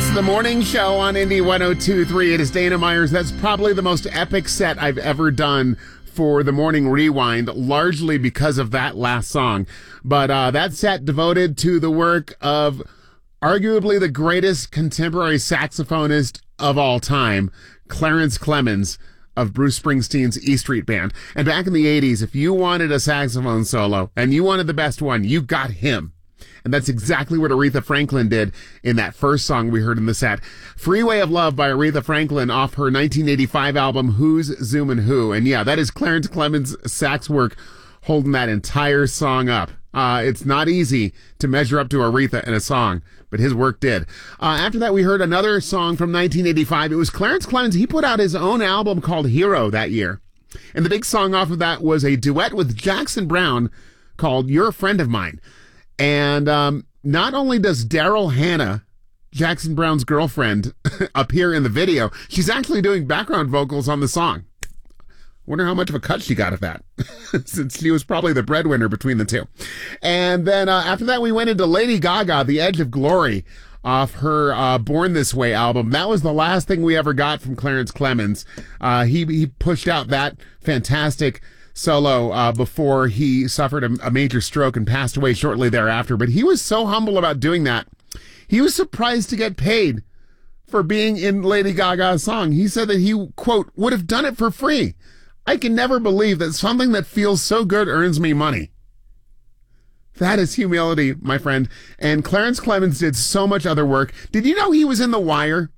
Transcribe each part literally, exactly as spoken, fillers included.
The morning show on Indy one oh two point three. It is Dana Myers. That's probably the most epic set I've ever done for the Morning Rewind, largely because of that last song. But uh, that set devoted to the work of arguably the greatest contemporary saxophonist of all time, Clarence Clemons of Bruce Springsteen's E Street Band. And back in the eighties, if you wanted a saxophone solo and you wanted the best one, you got him. And that's exactly what Aretha Franklin did in that first song we heard in the set. Freeway of Love by Aretha Franklin off her nineteen eighty-five album, Who's Zoomin' Who? And yeah, that is Clarence Clemons' sax work holding that entire song up. Uh, it's not easy to measure up to Aretha in a song, but his work did. Uh, after that, we heard another song from nineteen eighty-five. It was Clarence Clemons. He put out his own album called Hero that year. And the big song off of that was a duet with Jackson Browne called You're a Friend of Mine. And um, not only does Daryl Hannah, Jackson Browne's girlfriend, appear in the video, she's actually doing background vocals on the song. Wonder how much of a cut she got of that, since she was probably the breadwinner between the two. And then uh, after that, we went into Lady Gaga, The Edge of Glory, off her uh, Born This Way album. That was the last thing we ever got from Clarence Clemons. Uh, he, he pushed out that fantastic solo uh, before he suffered a, a major stroke and passed away shortly thereafter. But he was so humble about doing that. He was surprised to get paid for being in Lady Gaga's song. He said that he, quote, would have done it for free. I can never believe that something that feels so good earns me money. That is humility, my friend. And Clarence Clemons did so much other work. Did you know he was in The Wire?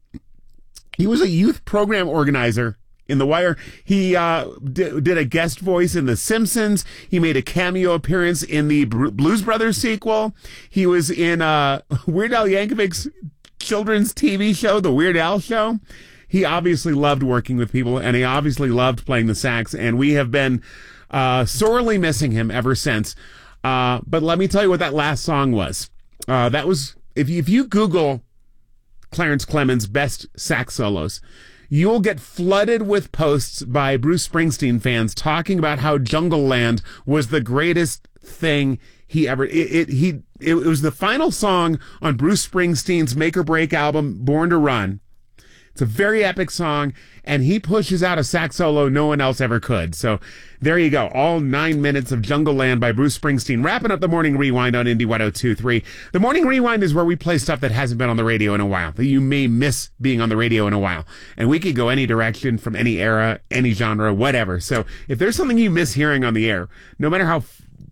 He was a youth program organizer in The Wire. He uh, d- did a guest voice in The Simpsons. He made a cameo appearance in the Blues Brothers sequel. He was in uh, Weird Al Yankovic's children's T V show, The Weird Al Show. He obviously loved working with people, and he obviously loved playing the sax, and we have been uh, sorely missing him ever since. Uh, but let me tell you what that last song was. Uh, that was, if you, if you Google Clarence Clemons' best sax solos, you'll get flooded with posts by Bruce Springsteen fans talking about how Jungle Land was the greatest thing he ever, it, it, he, it was the final song on Bruce Springsteen's Make or Break album, Born to Run. It's a very epic song, and he pushes out a sax solo no one else ever could. So there you go. All nine minutes of Jungle Land by Bruce Springsteen, wrapping up the Morning Rewind on Indy one oh two point three. The Morning Rewind is where we play stuff that hasn't been on the radio in a while, that you may miss being on the radio in a while. And we could go any direction from any era, any genre, whatever. So if there's something you miss hearing on the air, no matter how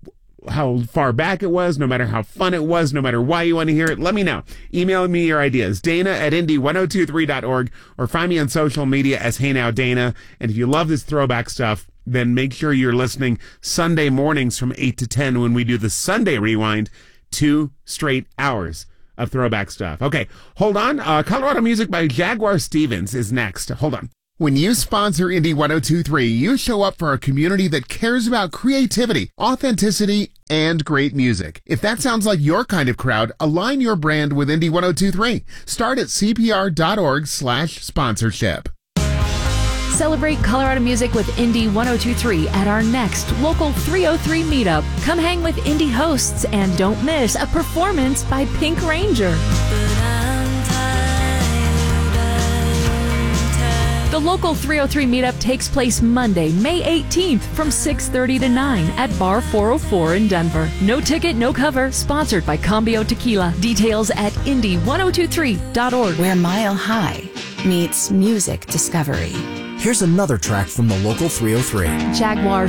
how far back it was, no matter how fun it was, no matter why you want to hear it, let me know. Email me your ideas, Dana at Indy one oh two three dot org, or find me on social media as Hey Now Dana. And if you love this throwback stuff, then make sure you're listening Sunday mornings from eight to ten when we do the Sunday Rewind, two straight hours of throwback stuff. Okay, hold on. Uh, Colorado Music by Jaguar Stevens is next. Hold on. When you sponsor Indy one oh two point three, you show up for a community that cares about creativity, authenticity, and great music. If that sounds like your kind of crowd, align your brand with Indy one oh two point three. Start at cpr.org slash sponsorship. Celebrate Colorado music with Indy one oh two point three at our next Local three oh three meetup. Come hang with Indy hosts and don't miss a performance by Pink Ranger. The Local three oh three meetup takes place Monday, May eighteenth from six thirty to nine at Bar four oh four in Denver. No ticket, no cover. Sponsored by Cambio Tequila. Details at Indy one oh two three dot org. Where Mile High meets music discovery. Here's another track from the Local three oh three. Jaguar